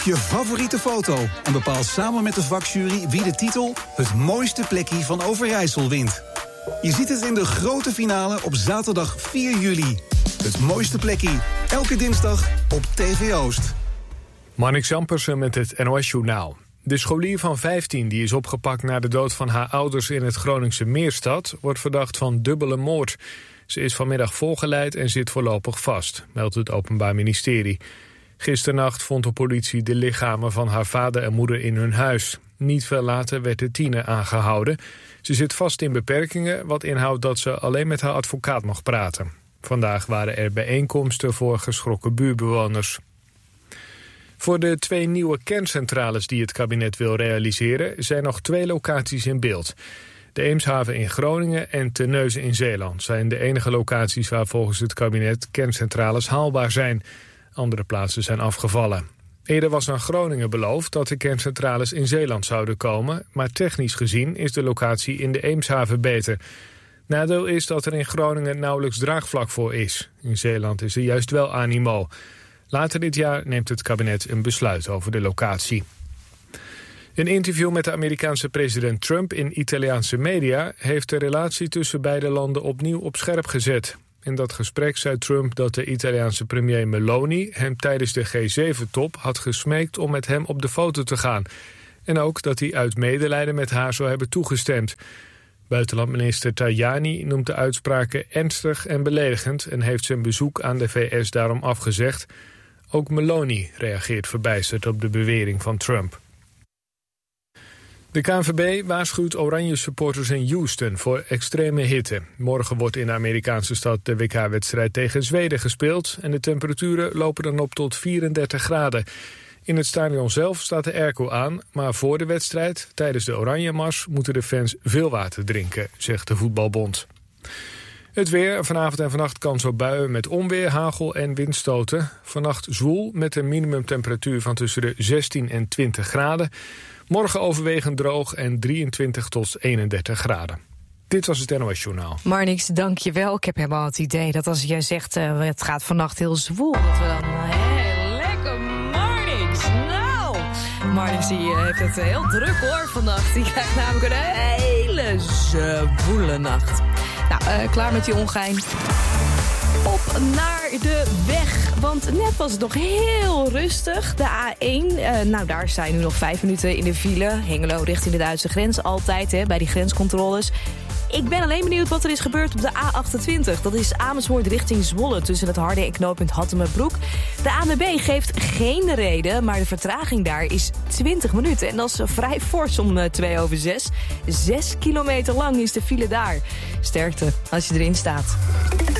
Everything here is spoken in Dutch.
je favoriete foto en bepaal samen met de vakjury wie de titel Het mooiste plekje van Overijssel wint. Je ziet het in de grote finale op zaterdag 4 juli. Het mooiste plekje, elke dinsdag op TV Oost. Marnix Ampersen met het NOS-journaal. De scholier van 15 die is opgepakt na de dood van haar ouders in het Groningse Meerstad wordt verdacht van dubbele moord. Ze is vanmiddag voorgeleid en zit voorlopig vast, meldt het Openbaar Ministerie. Gisternacht vond de politie de lichamen van haar vader en moeder in hun huis. Niet veel later werd de tiener aangehouden. Ze zit vast in beperkingen, wat inhoudt dat ze alleen met haar advocaat mag praten. Vandaag waren er bijeenkomsten voor geschrokken buurtbewoners. Voor de 2 nieuwe kerncentrales die het kabinet wil realiseren zijn nog 2 locaties in beeld. De Eemshaven in Groningen en Terneuzen in Zeeland zijn de enige locaties waar volgens het kabinet kerncentrales haalbaar zijn. Andere plaatsen zijn afgevallen. Eerder was aan Groningen beloofd dat de kerncentrales in Zeeland zouden komen, maar technisch gezien is de locatie in de Eemshaven beter. Nadeel is dat er in Groningen nauwelijks draagvlak voor is. In Zeeland is er juist wel animo. Later dit jaar neemt het kabinet een besluit over de locatie. Een interview met de Amerikaanse president Trump in Italiaanse media heeft de relatie tussen beide landen opnieuw op scherp gezet. In dat gesprek zei Trump dat de Italiaanse premier Meloni hem tijdens de G7-top had gesmeekt om met hem op de foto te gaan. En ook dat hij uit medelijden met haar zou hebben toegestemd. Buitenlandminister Tajani noemt de uitspraken ernstig en beledigend en heeft zijn bezoek aan de VS daarom afgezegd. Ook Meloni reageert verbijsterd op de bewering van Trump. De KNVB waarschuwt Oranje supporters in Houston voor extreme hitte. Morgen wordt in de Amerikaanse stad de WK-wedstrijd tegen Zweden gespeeld en de temperaturen lopen dan op tot 34 graden. In het stadion zelf staat de airco aan, maar voor de wedstrijd, tijdens de Oranje-mars, moeten de fans veel water drinken, zegt de voetbalbond. Het weer, vanavond en vannacht kans op buien met onweer, hagel en windstoten. Vannacht zwoel met een minimumtemperatuur van tussen de 16 en 20 graden. Morgen overwegend droog en 23 tot 31 graden. Dit was het NOS Journaal. Marnix, dank je wel. Ik heb helemaal het idee dat als jij zegt het gaat vannacht heel zwoel, dat we dan lekker Marnix. Nou, Marnix die heeft het heel druk hoor vannacht. Die krijgt namelijk een hele zwoele nacht. Nou, klaar met die ongein. Op naar de weg, want net was het nog heel rustig. De A1, daar zijn nu nog 5 minuten in de file. Hengelo richting de Duitse grens, altijd bij die grenscontroles. Ik ben alleen benieuwd wat er is gebeurd op de A28. Dat is Amersfoort richting Zwolle tussen het Harde en knooppunt Hattemerbroek. De ANWB geeft geen reden, maar de vertraging daar is 20 minuten. En dat is vrij fors om 5:02. 6 kilometer lang is de file daar. Sterkte als je erin staat.